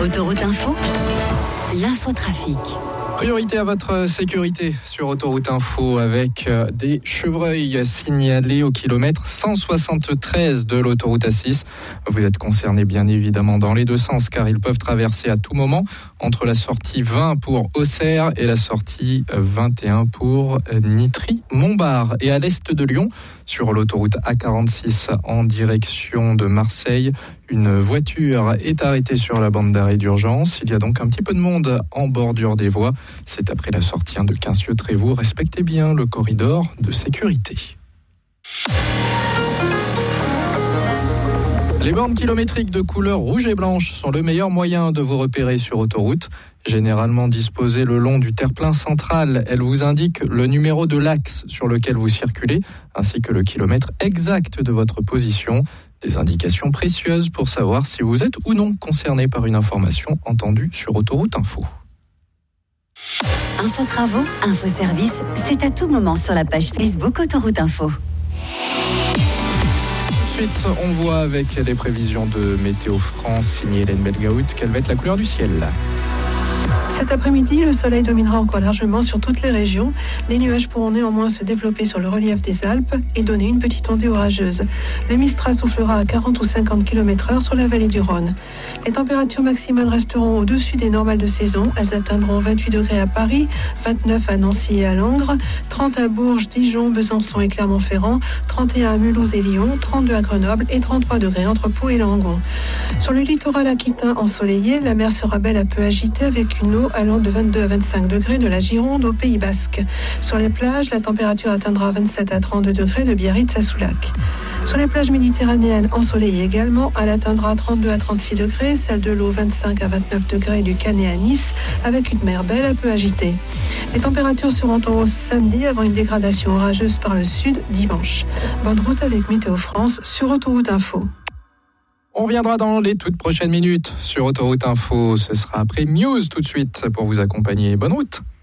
Autoroute Info, l'infotrafic. Priorité à votre sécurité sur Autoroute Info avec des chevreuils signalés au kilomètre 173 de l'autoroute A6. Vous êtes concernés bien évidemment dans les deux sens car ils peuvent traverser à tout moment entre la sortie 20 pour Auxerre et la sortie 21 pour Nitry-Montbard. Et à l'est de Lyon, sur l'autoroute A46 en direction de Marseille, une voiture est arrêtée sur la bande d'arrêt d'urgence. Il y a donc un petit peu de monde en bordure des voies. C'est après la sortie de Quincieux-Trévoux. Respectez bien le corridor de sécurité. Les bornes kilométriques de couleur rouge et blanche sont le meilleur moyen de vous repérer sur autoroute. Généralement disposées le long du terre-plein central, elles vous indiquent le numéro de l'axe sur lequel vous circulez, ainsi que le kilomètre exact de votre position. Des indications précieuses pour savoir si vous êtes ou non concerné par une information entendue sur Autoroute Info. Info-travaux, info-service, c'est à tout moment sur la page Facebook Autoroute Info. Ensuite, on voit avec les prévisions de Météo France, signé Hélène Belgaout, quelle va être la couleur du ciel. Cet après-midi, le soleil dominera encore largement sur toutes les régions. Des nuages pourront néanmoins se développer sur le relief des Alpes et donner une petite ondée orageuse. Le Mistral soufflera à 40 ou 50 km/h sur la vallée du Rhône. Les températures maximales resteront au-dessus des normales de saison. Elles atteindront 28 degrés à Paris, 29 à Nancy et à Langres, 30 à Bourges, Dijon, Besançon et Clermont-Ferrand, 31 à Mulhouse et Lyon, 32 à Grenoble et 33 degrés entre Pau et Langon. Sur le littoral aquitain ensoleillé, la mer sera belle à peu agitée avec une eau allant de 22 à 25 degrés de la Gironde au Pays Basque. Sur les plages, la température atteindra 27 à 32 degrés de Biarritz à Soulac. Sur les plages méditerranéennes ensoleillées également, elle atteindra 32 à 36 degrés, celle de l'eau 25 à 29 degrés du Canet à Nice, avec une mer belle un peu agitée. Les températures seront en hausse samedi avant une dégradation orageuse par le sud dimanche. Bonne route avec Météo France sur Autoroute Info. On reviendra dans les toutes prochaines minutes sur Autoroute Info. Ce sera après Muse tout de suite pour vous accompagner. Bonne route.